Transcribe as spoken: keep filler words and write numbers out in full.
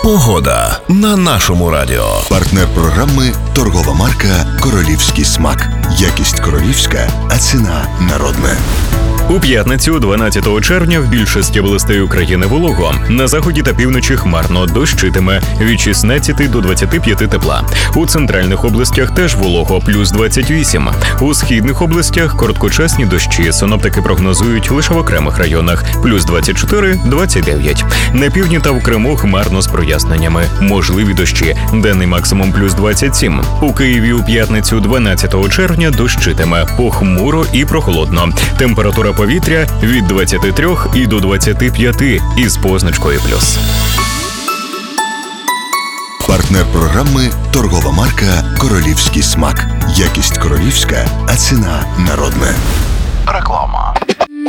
Погода на нашому радіо. Партнер програми – торгова марка «Королівський смак». Якість королівська, а ціна народна. У п'ятницю, дванадцятого червня, в більшості областей України волого. На заході та півночі хмарно, дощитиме від шістнадцяти до двадцяти п'яти тепла. У центральних областях теж волого, плюс двадцять вісім. У східних областях короткочасні дощі. Синоптики прогнозують лише в окремих районах, плюс двадцять чотири - двадцять дев'ять. На півдні та в Криму хмарно з проясненнями. Можливі дощі. Денний максимум плюс двадцять сім. У Києві у п'ятницю, дванадцятого червня, дощитиме. Похмуро і прохолодно. Температура повітря від двадцяти трьох і до двадцяти п'яти із позначкою плюс. Партнер програми – торгова марка «Королівський смак». Якість королівська, а ціна народна.